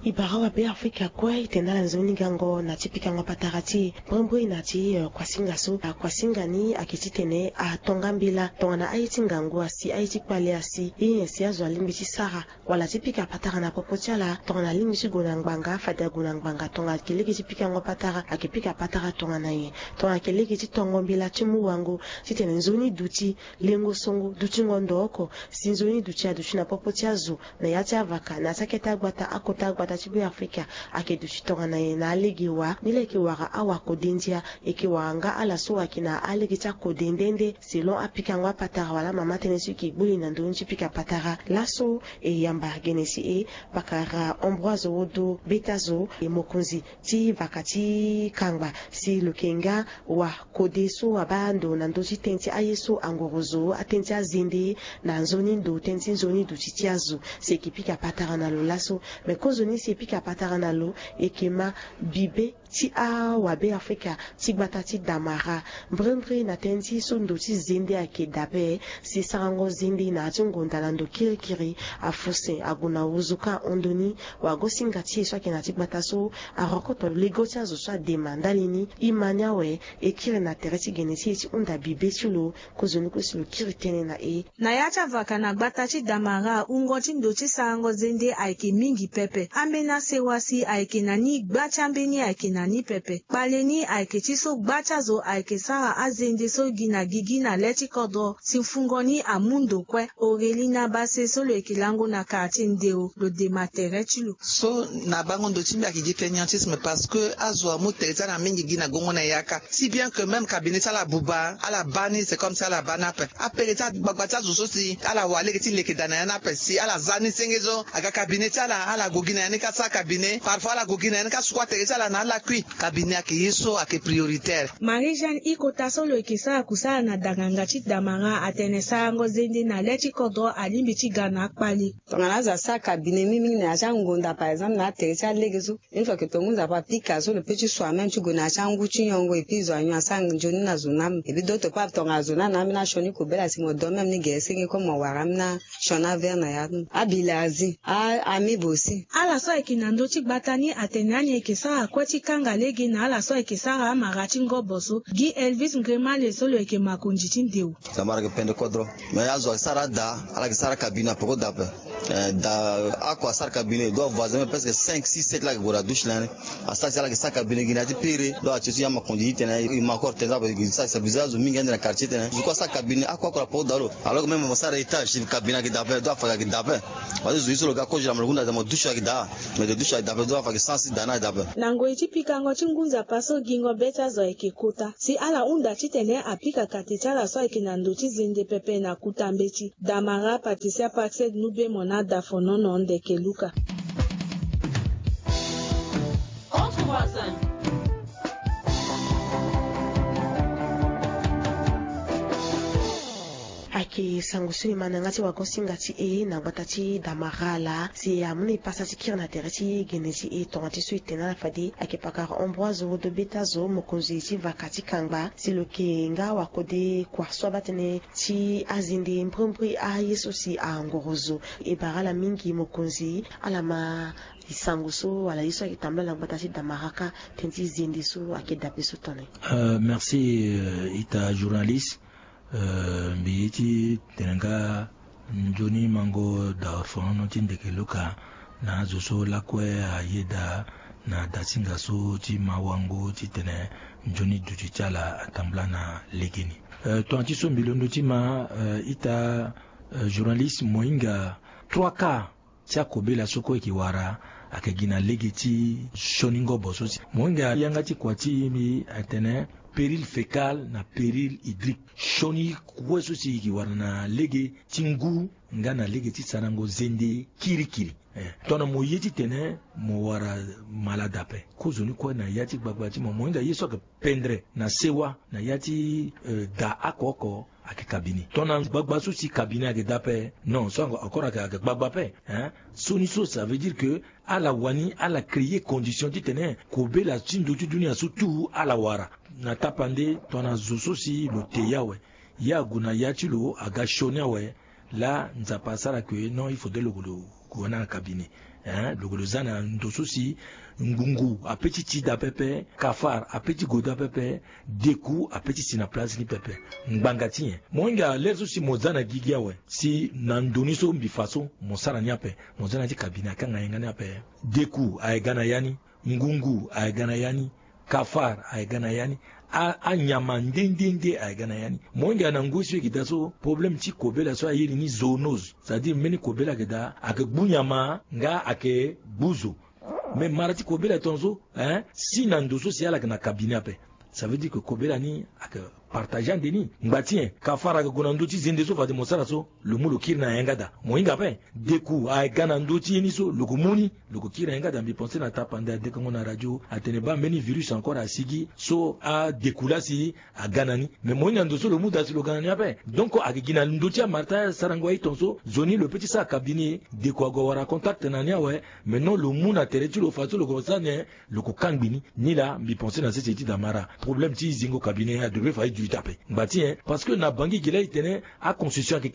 ibarawa be Afrika kwa itendala nzoni gango na tipika ngapatarati brembwe nati kwa singaso kwa singani akititene atongambila tongana aiti ngangwa si aiti kwale asi yesi azo alimbichi sara wala tipika patara na popochala tongana limbichi gunangbanga fada gunangbanga tonga keleki tipika ngapatara akipika patara tongana ye tonga keleki titongombila timu wangu titene nzoni duti lengo songo duti ngondoko sinzoni duti adushi na popochazo na yati avaka na saketa gwata akota gwata chibu Afrika akedushi tongana ye na aligiwa nileki wara awa kodendia ekiwanga ala suwa kina aligita kodendende selon apika ngwa patara wala mama tenesi ki buli na ndonji pika patara laso yamba genesi bakara Ambroise wodo betazo mokunzi ti vakati kangba si lukenga wa kodeso abando na ndoji tenti ayeso angorozo atenti azindi na nzoni ndo tenti nzoni do titiazo se kipika patara na lo laso me kozoni se pika patara na lo ekema bibe ti wabe Afrika ti gbata ti damara mbrembre na tenti so ndo ti zindi akedabe si sarango zindi na atungonda na ndo kirikiri afuse aguna uzuka ondoni wagosinga ti so kena ti gbata so arokoto legotia zo so demandalini imanya we ekire na tereti genesi ti unda bibe ti lo kozoni kusilo kiritene na na yacha vaka na gbata ti damara ungo ti ndo ti sarango zindi aike mingi pepe ambena sewasi aike nani gbacha mbeni aike nani pepe paleni aike ti so gbacha zo aike sara azende so gina gigina leti kodo sinfungoni amundo kwe orelina base so lo ekilango na quartier ndeo lo dematere ti lo so na bango ndo ti mbi ki fainéantisme parce que azwa mo tereta na mingi gina gongo na yaka si bien que même cabinet ala buba ala bani c'est comme ça ala banape apereta bagbata zo so si ala wale ti leke dana yana pe si ala zani sengezo aga cabinet ala gogina yana ka sa cabinet parfois ala gogina yana ka squat tereta ala na ala kui cabinet ake yeso ake prioritaire Marie-Jeanne ikota so lo ekisa kusala na daganga ti damara atene sarango zende na leti kodo alimbi ti gana akpali tongana za sa cabinet mimi na acha ngonda par exemple na tereta legezo une fois que tout le monde a pas piqué sur le petit soir même tu gona changu tu nyongo et puis zo anyo sang joni na zonam et puis d'autres pas tonga zona na mina shoni ko bela simo do même ni gese ko mo waramna shona verna ya abilazi ami bosi ala so ekinando ti gbatani atenani ekisa akwati kanga legi na ala so ekisa amarati ngoboso gi Elvis Ngrema le solo eke makonji ti ndeu zamara ke pende kodro me yazo sara da ala ke sara kabina poko dape da akwa sara kabine do voisin presque 5 6 7 la gora douche là asa sala ke sara kabine gina ti pere do achesu ya makonji tena ma encore tena ba sa bizazo mingi na quartier tena zuko sara kabine akwa kwa poko dalo alors même mo sara étage kabina ke dape do afa ke dape ba zo iso lo ga ko jira mlugunda da mo douche ke da mais de douche dape do afa ke sensi dana dape nango iti pikango ti ngunza paso gingo beta zo eke kota si ala unda ti tene apika katitala so eke na ndo ti zende pepe na kutambeti damara Patricia Paxed nube mona da fonono ndeke luka ake sangusuni manangati wagosinga ti na gbata ti damarala si amuni pasa ti kir na tereti genesi tonga ti so itena la fadi ake pakara Ambroise wodo betazo mokonzi ti vakati kangba si loke nga wakode kwa so batene ti azinde mprempri yeso si angorozo barala mingi mokonzi alama isanguso wala iso akitambala la gbata ti damaraka tenti zindi so ake dape so tone. Merci ita journaliste mbiyiti tenenga njoni mango da fono tindeke luka na zoso lakwe ayeda na dasinga so ti mawango ti tene njoni duti chala atambla na legeni to anti so mbilondo ti ma ita journaliste moinga 3 tia kobela soko ekiwara akegina legeti shoningo boso moinga yanga ti kwati mi atene péril fécal na péril hydrique shoni kweso si kiwara na lege tingu nga na lege ti sarango zende kirikiri tona mo yeti tene mo wara malada pe kozoni kwa na yati gbagbati mo inga yeso ke pendre na sewa na yati da akoko ake kabini tona gbagbaso si kabini ake dape non so encore ake gbagbape soni so ça veut dire que ala wani ala créer condition ti tene ko be la tindo ti dunia surtout ala wara na tapande tona zoso si lo teyawe ya guna yati lo aga shonya we là nzapa sala que non il faut de le kuona cabinet le zana ndoso si ngungu a petit tida pepe kafar a petit goda pepe deku a petit sina place ni pepe ngbangatien monga lezo si mozana gigia we si nandoni so mbifaso mosara nyape mozana ti cabinet kanga ngana ape deku a egana yani ngungu a egana yani kafar a egana yani a nyama ndendende a egana yani monga na ngusi kidaso problem ti kobela so ayiri ni zoonose c'est-à-dire meni kobela keda ake bunyama nga ake buzo mais marati kobela tonzo si nandoso si ala na cabinet ape ça veut dire que kobela ni ake partageant deni ngatien kafara ko nduti zinde so fade mosara so le mulo kirna yangada moinga pe deku a gana nduti ni so le komuni le ko kirna yangada mbi penser na tapanda de ko na radio ateneba meni virus encore a sigi so a dekula si a gana ni mais moinga ndoso le muda si le gana ni ape donc a gina nduti a marta sarangwa itonso zoni le petit sa cabinet de ko go wara contact na nia we mais non le muna teretu le faso le ko ne le ko kangbini ni la mbi penser na cette damara problème ti zingo cabinet a devait faire tapé bâti parce que na bangi gila itene a concession que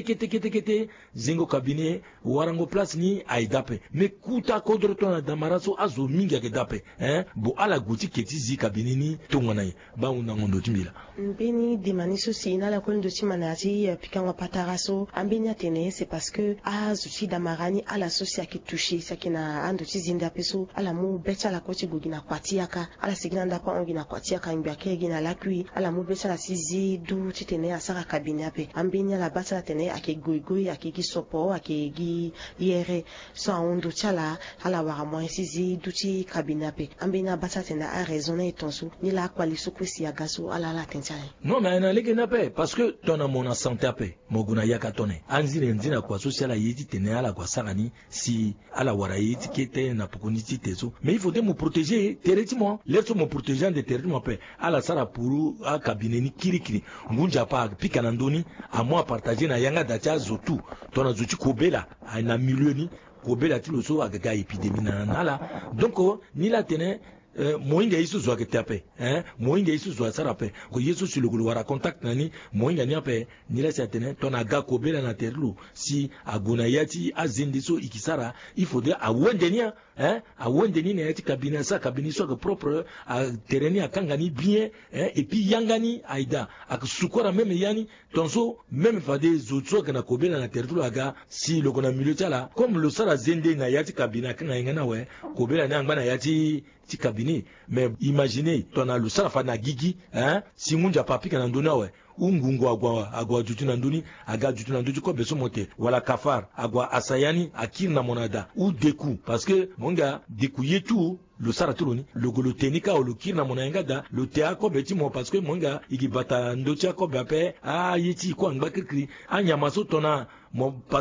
kete zingo cabinet warango place ni aidape mais kuta kodro to na damaraso azo mingi ke dape bo ala guti keti zi cabinet ni tongana ba una ngondo timbila mbeni demaniso si na la kondo timanati pikanga pataraso ambenya tene c'est parce que azo ti damarani ala socia ki toucher sakina ando ti zinda peso ala mu becha la koti gogina kwatiaka ala sigina ndapa ongina kwatiaka mbia kegina la kui ala mu la sizi du titene asara cabinet ape ambenya la bata tene ake goigoi ake gisopo ake gi yere so ondo chala ala wara mo sizi du ti cabinet ape ambenya bata tene a raisonner tonso ni la kwali sokwesi agaso ala la tenchane non mais na leke na pe parce que tona mona santé ape moguna yaka tone anzire nzina kwa social yiti tene ala kwa sarani si ala wara yiti kete na pokoniti teso mais il faut me protéger territorialement laisse me protéger de territorialement pe ala sara pour a cabinet ni kirikiri ngunja pa pika na ndoni a moi partager na yanga dacha zotu tona zuti kobela na milieu ni kobela ti loso agaga épidémie na nala donc ni la tene moinga isu zwa ke tape moinga isu zwa sarape ko yesu si lugulu wara contact nani moinga ni ape ni la satene tona ga kobela na terlu si aguna yati azindi so ikisara il faudrait a wendenia a wendeni na yati cabinet sa cabinet so que propre a tereni akangani bien et puis yangani aida ak sukora même yani tonso même fade zotso kana kobela na terlu aga si le kona milieu tala comme le sara zende na yati cabinet kana ngana we kobela na ngana yati ti cabinet mais imaginez tona le sara fa na gigi si munja papi kana ndona we ungungu agwa jutu na nduni aga jutu na nduni ko beso mote wala kafar agwa asayani akirna monada ou deku parce que monga deku yetu le saratuloni le golo tenika o le kirna monanga le tea ko beti mo parce que monga igibata ndocha ko bape yeti ko ngba kikri anya maso tona mo